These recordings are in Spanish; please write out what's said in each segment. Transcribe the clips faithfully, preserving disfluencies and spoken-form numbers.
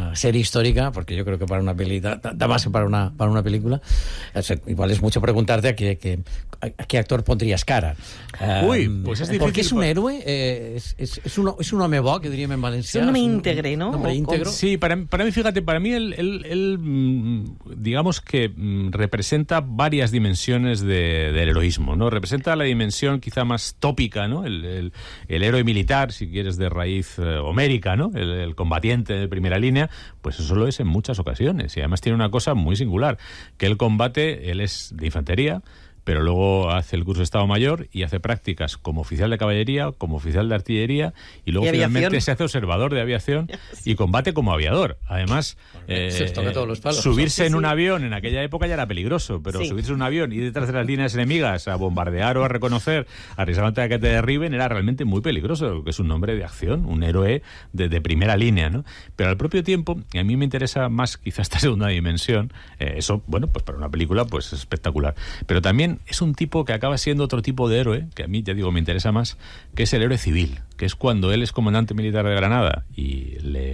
una serie histórica, porque yo creo que para una peli da, da base para una, para una película. O sea, igual es mucho preguntarte a qué, qué, a qué actor pondrías cara. Uy, um, pues es difícil. Porque es un héroe, eh, es, es, es, un, es un home bo, que diríem en valencià. Es un home íntegre, ¿no? Un hombre íntegro. Sí, para, para mí, fíjate, para mí él, él, él digamos que representa varias dimensiones de, del heroísmo, ¿no? Representa la dimensión quizá más tópica, ¿no? El, el, el héroe militar, si quieres, de raíz eh, homérica, ¿no? El, el combatiente de primera línea, pues eso lo es en muchas ocasiones. Y además tiene una cosa muy singular, que él combate, él es de infantería, pero luego hace el curso de Estado Mayor y hace prácticas como oficial de caballería, como oficial de artillería, y luego ¿Y finalmente aviación? se hace observador de aviación y combate como aviador. Además, eh, se toca todos los palos. subirse Sí, en sí. un avión en aquella época ya era peligroso, pero Sí. subirse en un avión y detrás de las líneas enemigas a bombardear o a reconocer, arriesgándote a que te derriben, era realmente muy peligroso, porque es un hombre de acción, un héroe de, de primera línea, ¿no? Pero al propio tiempo, y a mí me interesa más quizás esta segunda dimensión, eh, eso, bueno, pues para una película pues es espectacular, pero también es un tipo que acaba siendo otro tipo de héroe, que a mí, ya digo, me interesa más, que es el héroe civil, que es cuando él es comandante militar de Granada y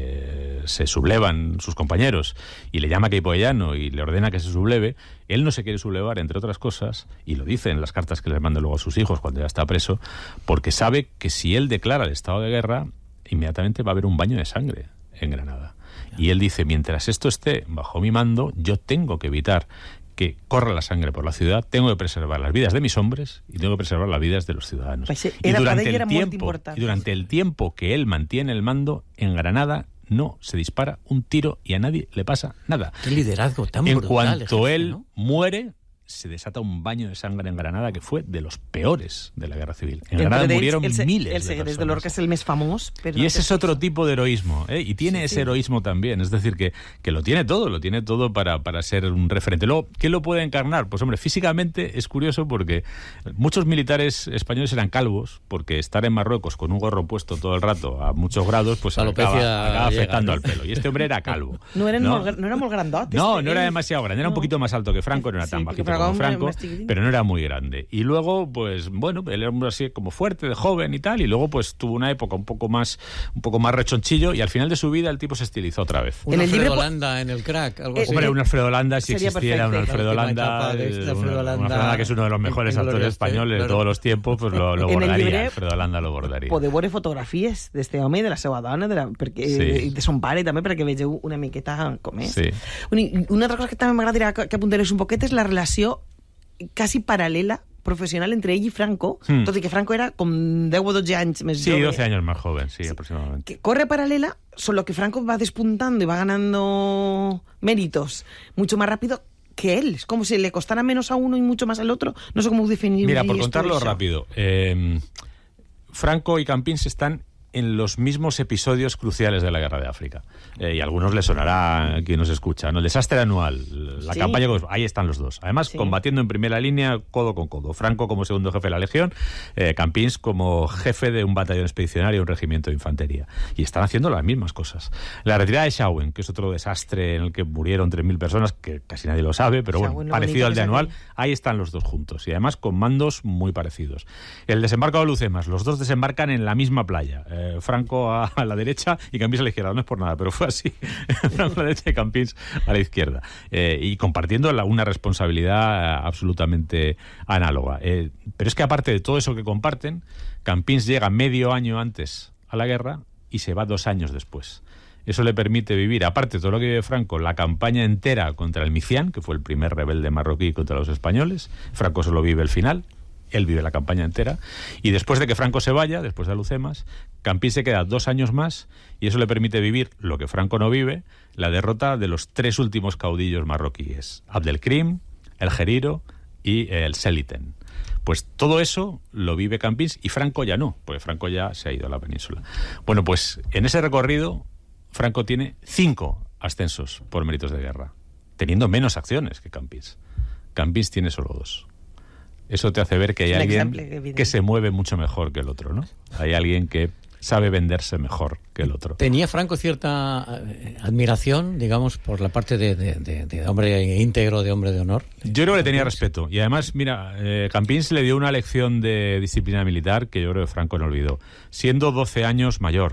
le, se sublevan sus compañeros y le llama queipollano y le ordena que se subleve. Él no se quiere sublevar, entre otras cosas, y lo dice en las cartas que le manda luego a sus hijos cuando ya está preso, porque sabe que si él declara el estado de guerra, inmediatamente va a haber un baño de sangre en Granada. Y él dice, mientras esto esté bajo mi mando, yo tengo que evitar que corra la sangre por la ciudad, tengo que preservar las vidas de mis hombres y tengo que preservar las vidas de los ciudadanos. Pues y, era, durante para ell el era molt tiempo, important. y durante el tiempo que él mantiene el mando, en Granada no se dispara un tiro y a nadie le pasa nada. Qué liderazgo tan En brutal. cuanto jefe, él ¿no? muere, se desata un baño de sangre en Granada que fue de los peores de la Guerra Civil. En Entre Granada ells, murieron el, se- miles el de Seguerés personas. de Lorca es el més famós. Però Y ese es otro tipo de heroísmo, ¿eh? Y tiene Sí, ese sí. heroísmo también, es decir, que, que lo tiene todo, lo tiene todo para, para ser un referente. Luego, ¿quién lo puede encarnar? Pues hombre, físicamente es curioso porque muchos militares españoles eran calvos, porque estar en Marruecos con un gorro puesto todo el rato a muchos grados, pues La acaba, alopecia acaba llega, afectando ¿no? al pelo. Y este hombre era calvo. No, eren ¿no? Molt, gra- no era molt grandot. No, este, no era ell. demasiado grande, era un No. poquito más alto que Franco, no era Sí, tan porque bajito Franco como era Franco, más chiquitín. pero no era muy grande. Y luego, pues bueno, él era un hombre así como fuerte, de joven y tal, y luego pues tuvo una época un poco más un poco más rechonchillo, y al final de su vida el tipo se estilizó otra vez. Un En el Alfredo libro- Landa en el crack, algo Eh, así. Hombre, un Alfredo Landa, si Sería existiera un perfecto. Alfredo La última Landa, etapa de este eh, Alfredo un- un Landa Alfredo Landa que es uno de los mejores en actores Gloria españoles Estefan, de todos los tiempos, pues lo, lo En el bordaría. llibre Alfredo Landa lo bordaría. Podeu veure fotografies d'este home i de la seva dona, de, la, perquè, Sí. i de son pare també, perquè vegeu una miqueta com és. Sí. Una, una altra cosa que també m'agradaria que, que apuntarés un poquet és la relació quasi paral·lela professional entre ell i Franco, Hmm. tot i que Franco era com deu o dotze anys més Sí, jove. doce años más joven, sí, aproximadamente. Que corre paralela, solo que Franco va despuntando y va ganando méritos mucho más rápido que él. Es como si le costara menos a uno y mucho más al otro. No sé cómo definir. Mira, por esto, contarlo eso. rápido, eh, Franco y Campins están en los mismos episodios cruciales de la Guerra de África. Eh, y a algunos les sonará a quien nos escucha, ¿no? El desastre anual, la Sí. campaña, ahí están los dos. Además, Sí. combatiendo en primera línea, codo con codo. Franco como segundo jefe de la Legión, eh, Campins como jefe de un batallón expedicionario y un regimiento de infantería. Y están haciendo las mismas cosas. La retirada de Shawen, que es otro desastre en el que murieron tres mil personas, que casi nadie lo sabe, pero Shawen, bueno, lo parecido bonito al que de es anual, aquello. ahí están los dos juntos. Y además con mandos muy parecidos. El desembarco de Lucemas, los dos desembarcan en la misma playa. Eh, Franco a, a la derecha y Campins a la izquierda. No es por nada, pero fue así. Franco a la derecha y Campins a la izquierda. Eh, y compartiendo la, una responsabilidad eh, absolutamente análoga. Eh, pero es que aparte de todo eso que comparten, Campins llega medio año antes a la guerra y se va dos años después. Eso le permite vivir, aparte de todo lo que vive Franco, la campaña entera contra el Micián, que fue el primer rebelde marroquí contra los españoles. Franco solo vive el final. Él vive la campaña entera. Y después de que Franco se vaya, después de Alucemas, Campins se queda dos años más y eso le permite vivir lo que Franco no vive, la derrota de los tres últimos caudillos marroquíes. Abdelkrim, el Geriro y el Seliten. Pues todo eso lo vive Campins y Franco ya no, porque Franco ya se ha ido a la península. Bueno, pues en ese recorrido Franco tiene cinco ascensos por méritos de guerra, teniendo menos acciones que Campins. Campins tiene solo dos. Eso te hace ver que hay Un alguien ejemplo evidente. que se mueve mucho mejor que el otro, ¿no? Hay alguien que sabe venderse mejor que el otro. ¿Tenía Franco cierta eh, admiración, digamos, por la parte de, de, de, de hombre íntegro, de hombre de honor? Yo creo que le tenía respeto. Y además, mira, eh, Campins le dio una lección de disciplina militar que yo creo que Franco no olvidó. Siendo doce años mayor,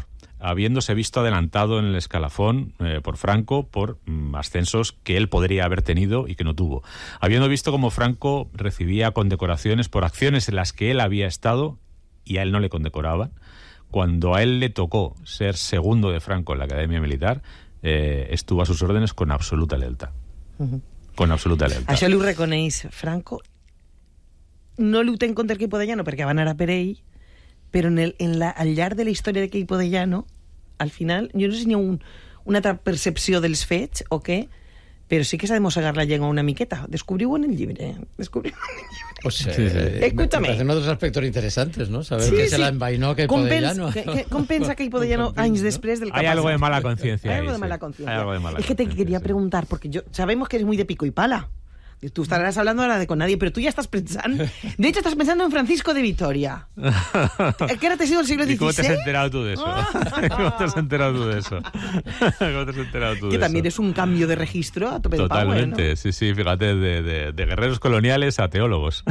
habiéndose visto adelantado en el escalafón eh, por Franco por mm, ascensos que él podría haber tenido y que no tuvo. Habiendo visto cómo Franco recibía condecoraciones por acciones en las que él había estado y a él no le condecoraban. Cuando a él le tocó ser segundo de Franco en la Academia Militar, eh, estuvo a sus órdenes con absoluta lealtad. Uh-huh. Con absoluta lealtad. Això li ho reconeix Franco. No li ho té en compte el Queipo de Llano perquè van anar per ell, però en el, en la, al llarg de la història de Queipo de Llano, al final, jo no sé si hi ha un, una altra percepció dels fets o què, però sí que s'ha de mossegar la llengua una miqueta. Descubriu en el llibre. Descubriu en el llibre. Pues, eh, sí, sí. Escúchame. Me parecen otros aspectos interesantes, ¿no? Saber sí, que sí. se la envainó Queipo de Llano. Com pensa Queipo de Llano anys després del que Hay ha algo de pasado? mala conciencia. Hay algo ahí, de sí. mala conciencia. Hay algo de mala Es que te quería sí. preguntar, porque yo sabemos que eres muy de pico y pala. Tú estarás hablando ahora de con nadie, pero tú ya estás pensando... De hecho, estás pensando en Francisco de Vitoria. ¿Qué era te sido el siglo dieciséis? ¿Y cómo te has enterado tú de eso? ¿Cómo te has enterado tú de eso? ¿Cómo te has enterado tú Que de también eso? es un cambio de registro a tope de power, Totalmente, ¿no? sí, sí, fíjate, de, de, de guerreros coloniales a teólogos.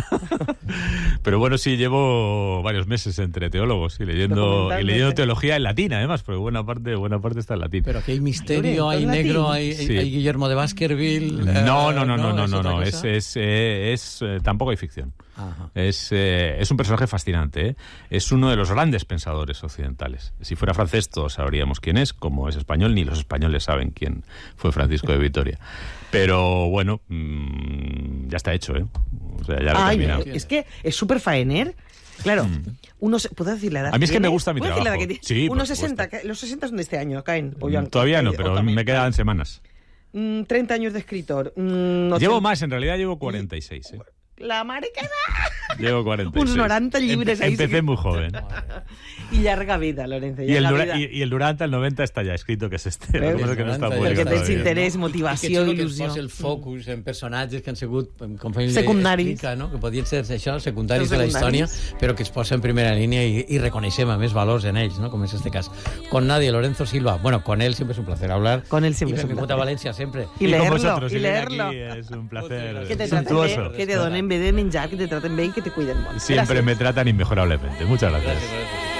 Pero bueno, sí, llevo varios meses entre teólogos y leyendo, y leyendo teología en latín, además, porque buena parte, buena parte está en latín. Pero aquí hay misterio, hay negro, hay, sí. hay Guillermo de Baskerville... No, eh, no, no, no, no, ¿es no, otra no, cosa? es, es, eh, es eh, tampoco hay ficción. Ajá. Es, eh, es un personaje fascinante, ¿eh? Es uno de los grandes pensadores occidentales. Si fuera francés todos sabríamos quién es, como es español, ni los españoles saben quién fue Francisco de Vitoria. Pero bueno, mmm, ya está hecho, ¿eh? O sea, ya lo he Ay, terminado. es que es súper faener. Claro, mm. uno se, ¿puedo decir la edad? A mí es que tiene? me gusta mi ¿Puedo trabajo. Decir la edad que sí, unos sesenta, los sesenta son de este año, caen. O ya, Todavía no, o pero también, me quedan semanas. Mm, treinta años de escritor. Mm, llevo más, en realidad llevo cuarenta y seis. ¿eh? La mare que Llevo cuarenta y seis. Uns noranta llibres. Empe empecé muy joven. Y larga vida, Lorenzo. Y el, vida. Y, y el durante el noventa está ya escrito, que es este. Lo que que no està perquè tens todavía. interès, motivació, I il·lusió. que el focus en personatges que han sigut, com feim secundaris, explica, no? Que podien ser això, secundaris de la història, però que es posa en primera línia i, y reconeixem a més valors en ells, ¿no? Como es este cas. Con nadie, Lorenzo Silva. Bueno, con él siempre es un placer hablar. Con él siempre y es un placer. Y Valencia siempre. Y, y leerlo, con vosotros, y leerlo. Aquí es un placer que te traten bé, que te donen bé de menjar, que te traten bé y que te cuiden molt. Siempre Gràcies. me tratan inmejorablemente. Muchas gracias. Gracias, gracias.